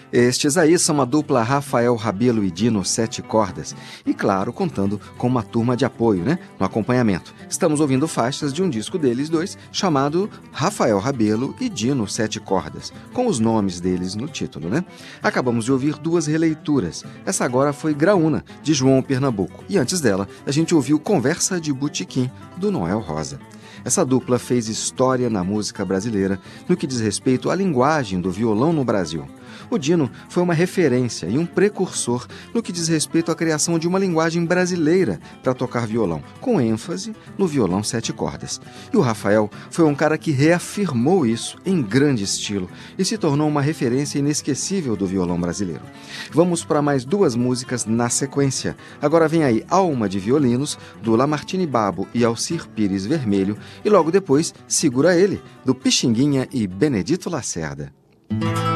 Estes aí são a dupla Rafael Rabelo e Dino Sete Cordas. E claro, contando com uma turma de apoio, no acompanhamento. Estamos ouvindo faixas de um disco deles dois, chamado Rafael Rabelo e Dino Sete Cordas, com os nomes deles no título, Acabamos de ouvir duas releituras. Essa agora foi Graúna, de João Pernambuco. E antes dela, a gente ouviu Conversa de Botequim, do Noel Rosa. Essa dupla fez história na música brasileira no que diz respeito à linguagem do violão no Brasil. O Dino foi uma referência e um precursor no que diz respeito à criação de uma linguagem brasileira para tocar violão, com ênfase no violão sete cordas. E o Rafael foi um cara que reafirmou isso em grande estilo e se tornou uma referência inesquecível do violão brasileiro. Vamos para mais duas músicas na sequência. Agora vem aí Alma de Violinos, do Lamartine Babo e Alcir Pires Vermelho, e logo depois Segura Ele, do Pixinguinha e Benedito Lacerda.